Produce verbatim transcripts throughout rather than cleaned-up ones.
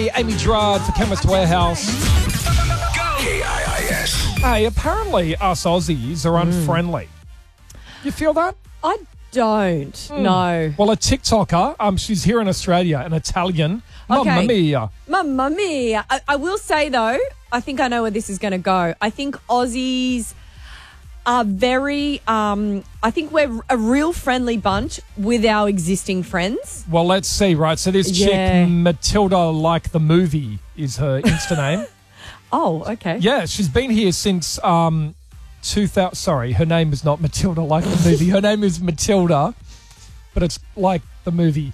Amy Gerard for Chemist Warehouse. K I I S. Hey, apparently us Aussies are unfriendly. You feel that? I don't. No. Well, a TikToker, um, she's here in Australia, an Italian. Okay. Mamma mia. Mamma mia. I, I will say, though, I think I know where this is going to go. I think Aussies are very, um, I think we're a real friendly bunch with our existing friends. Well, let's see, right? So this Yeah. chick, Matilda, like the movie, is her Insta name. Oh, okay. Yeah, she's been here since um, two thousand. Sorry, her name is not Matilda like the movie. Her name is Matilda, but it's like the movie.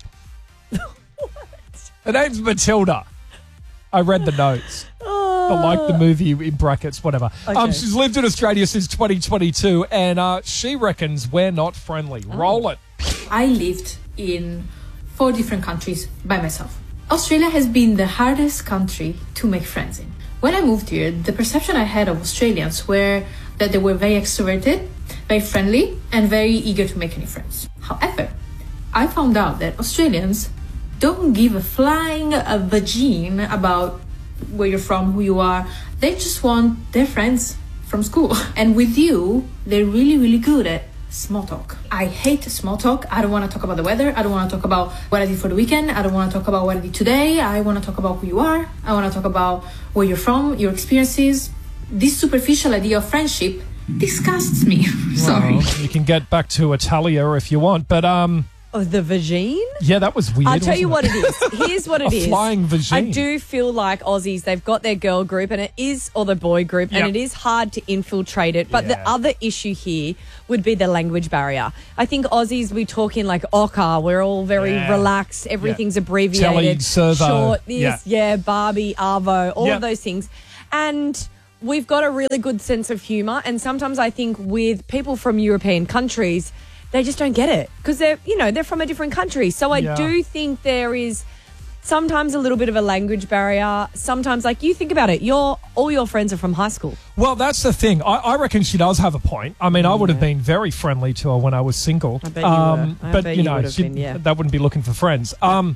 Her name's Matilda. I read the notes. But like the movie in brackets, whatever. Um, Okay. she's lived in Australia since twenty twenty-two, and uh, she reckons we're not friendly. Roll it. I lived in four different countries by myself. Australia has been the hardest country to make friends in. When I moved here, the perception I had of Australians were that they were very extroverted, very friendly, and very eager to make any friends. However, I found out that Australians don't give a flying a vagine about where you're from, who you are. They just want their friends from school. And with you, they're really, really good at small talk. I hate small talk. I don't want to talk about the weather. I don't want to talk about what I did for the weekend. I don't want to talk about what I did today. I want to talk about who you are. I want to talk about where you're from, your experiences. This superficial idea of friendship disgusts me. Sorry. Well, you can get back to Italia if you want, but um, Oh, the vagine? yeah, that was weird. I'll tell you what wasn't it is. Here's what it A is. flying vagine. I do feel like Aussies, they've got their girl group and it is, or the boy group, Yep. and it is hard to infiltrate it. But Yeah. the other issue here would be the language barrier. I think Aussies, we talk in like Oka, we're all very Yeah. relaxed, everything's Yeah. abbreviated. Telly, servo. Short, this, Yeah. yeah. Barbie, Arvo, all Yeah. of those things. And we've got a really good sense of humour. And sometimes I think with people from European countries, they just don't get it because they're, you know, they're from a different country. So I Yeah. do think there is sometimes a little bit of a language barrier. Sometimes, like, you think about it, your all your friends are from high school. Well, that's the thing. I, I reckon she does have a point. I mean, I would have been very friendly to her when I was single. I bet you were. I but bet you you know, would have she, been, yeah. that wouldn't be looking for friends. Um,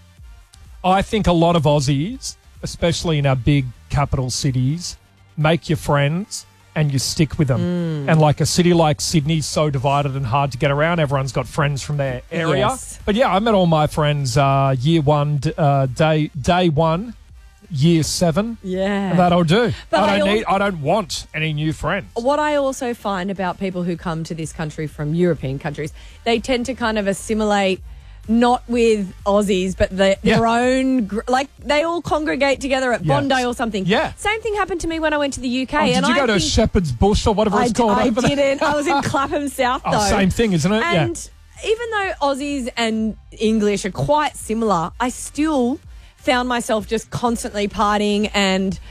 I think a lot of Aussies, especially in our big capital cities, make your friends and you stick with them. Mm. And like a city like Sydney's so divided and hard to get around. Everyone's got friends from their area. Yes. But yeah, I met all my friends uh, year one, d- uh, day day one, year seven. Yeah. And that'll do. But I I don't al- need. I don't want any new friends. What I also find about people who come to this country from European countries, they tend to kind of assimilate not with Aussies, but the, their Yeah. own, gr- like they all congregate together at Yes. Bondi or something. Yeah. Same thing happened to me when I went to the U K. Oh, did and you I go to think Shepherd's Bush or whatever I, it's called I over there? didn't. I was in Clapham South though. Oh, same thing, isn't it? And even though Aussies and English are quite similar, I still found myself just constantly partying and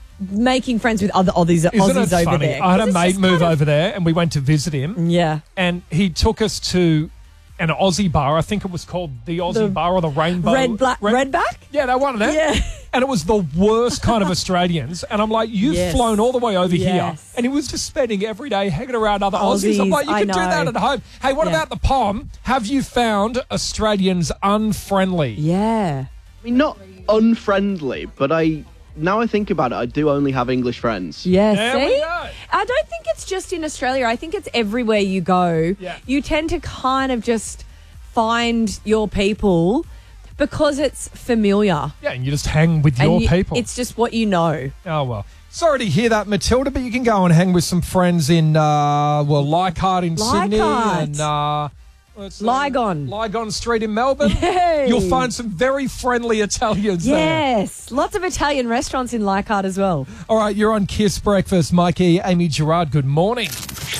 making friends with other Aussies, yeah. Isn't Aussies it over funny? there. I had a 'Cause it's mate just move kind of- over there and we went to visit him Yeah. and he took us to an Aussie bar. I think it was called the Aussie The bar or the Rainbow. Red, black, redback? Yeah, they wanted it. Yeah. And it was the worst kind of Australians. And I'm like, you've Yes. flown all the way over here. Yes. And he was just spending every day hanging around other Aussies. I'm Aussies, like, you I can do that know. at home. Hey, what Yeah. about the Pom? Have you found Australians unfriendly? Yeah. I mean, not unfriendly, but I now I think about it, I do only have English friends. Yeah, There we see? go. I don't think it's just in Australia. I think it's everywhere you go. Yeah. You tend to kind of just find your people because it's familiar. Yeah, and you just hang with your and you- people. It's just what you know. Oh, well. Sorry to hear that, Matilda, but you can go and hang with some friends in, uh, well, Leichhardt in Sydney Leichhardt. and uh, what's, uh, Lygon. Lygon Street in Melbourne. Hey. You'll find some very friendly Italians there. Yes. Lots of Italian restaurants in Leichhardt as well. All right, you're on Kiss Breakfast. Mikey, Amy Gerard, good morning.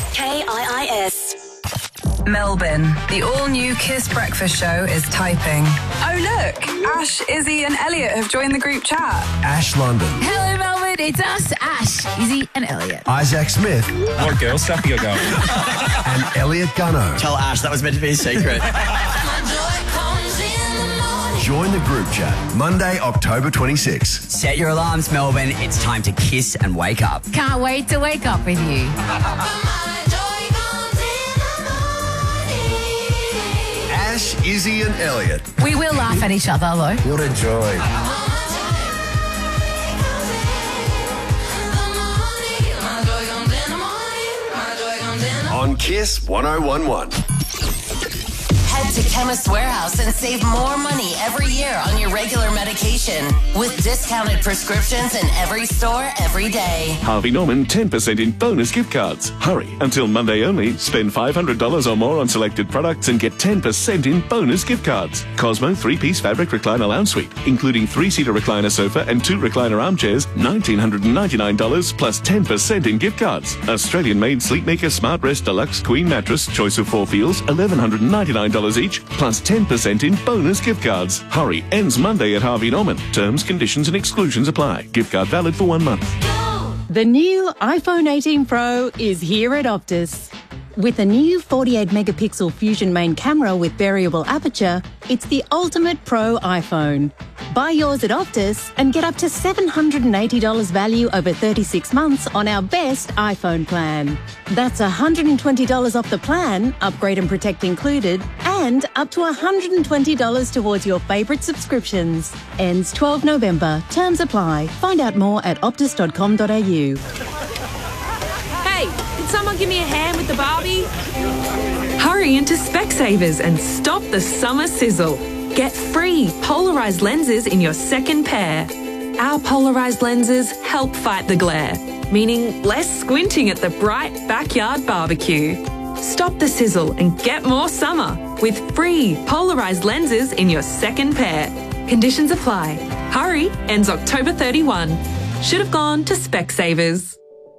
K I I S. Melbourne, the all-new Kiss Breakfast Show is typing. Oh, look, Ash, Izzy and Elliot have joined the group chat. Ash London. Hello, Melbourne. It's us, Ash, Izzy, and Elliot. Isaac Smith. What girl stuff you got going? And Elliot Gunno. Tell Ash that was meant to be a secret. Join the group chat Monday, October twenty-sixth. Set your alarms, Melbourne. It's time to kiss and wake up. Can't wait to wake up with you. Ash, Izzy, and Elliot. We will laugh at each other, though. What a joy. Kiss one oh one one. Head to Chemist Warehouse and save more money every year on your regular medication with discounted prescriptions in every store every day. Harvey Norman ten percent in bonus gift cards. Hurry, until Monday only. Spend five hundred dollars or more on selected products and get ten percent in bonus gift cards. Cosmo three-piece fabric recliner lounge suite, including three-seater recliner sofa and two recliner armchairs, one thousand nine hundred ninety-nine dollars plus ten percent in gift cards. Australian-made Sleepmaker Smart Rest Deluxe Queen Mattress, choice of four feels, one thousand one hundred ninety-nine dollars each, plus ten percent in bonus gift cards. Hurry, ends Monday at Harvey Norman. Terms, conditions and exclusions apply. Gift card valid for one month. The new iPhone eighteen Pro is here at Optus. With a new forty-eight megapixel Fusion main camera with variable aperture, it's the ultimate pro iPhone. Buy yours at Optus and get up to seven hundred eighty dollars value over thirty-six months on our best iPhone plan. That's one hundred twenty dollars off the plan, upgrade and protect included, and up to one hundred twenty dollars towards your favourite subscriptions. Ends twelfth November. Terms apply. Find out more at optus dot com dot a u. Hey, can someone give me a hand with the Barbie? Hurry into Specsavers and stop the summer sizzle. Get free polarised lenses in your second pair. Our polarised lenses help fight the glare, meaning less squinting at the bright backyard barbecue. Stop the sizzle and get more summer with free polarised lenses in your second pair. Conditions apply. Hurry, ends October thirty-first. Should have gone to Specsavers.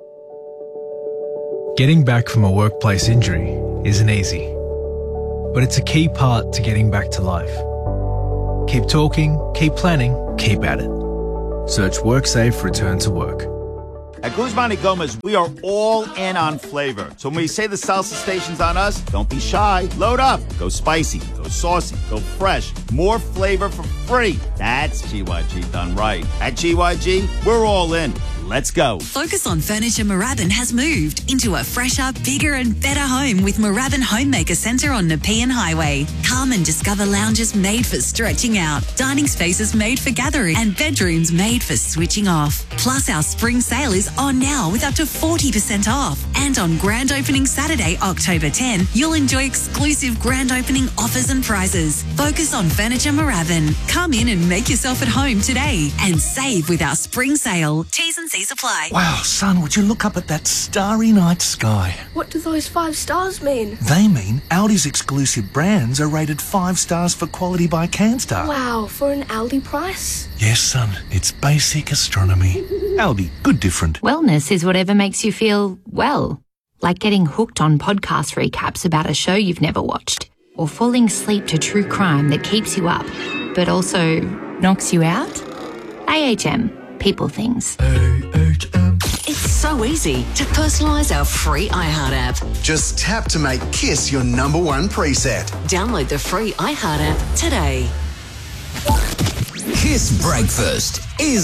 Getting back from a workplace injury isn't easy, but it's a key part to getting back to life. Keep talking, keep planning, keep at it. Search WorkSafe Return to Work. At Guzman y Gomez, we are all in on flavor. So when we say the salsa station's on us, don't be shy. Load up. Go spicy, go saucy, go fresh. More flavor for free. That's G Y G done right. At G Y G, we're all in. Let's go. Focus on Furniture Moorabbin has moved into a fresher, bigger and better home with Moorabbin Homemaker Centre on Nepean Highway. Come and discover lounges made for stretching out, dining spaces made for gathering and bedrooms made for switching off. Plus our spring sale is on now with up to forty percent off. And on grand opening Saturday, October tenth, you'll enjoy exclusive grand opening offers and prizes. Focus on Furniture Moorabbin. Come in and make yourself at home today and save with our spring sale. T's and C's apply. Wow, son, would you look up at that starry night sky? What do those five stars mean? They mean Aldi's exclusive brands are rated five stars for quality by CanStar. Wow, for an Aldi price? Yes, son, it's basic astronomy. Aldi, good different. Wellness is whatever makes you feel well. Like getting hooked on podcast recaps about a show you've never watched. Or falling asleep to true crime that keeps you up, but also knocks you out. A H M. People things. It's so easy to personalise our free iHeart app. Just tap to make Kiss your number one preset. Download the free iHeart app today. Kiss Breakfast is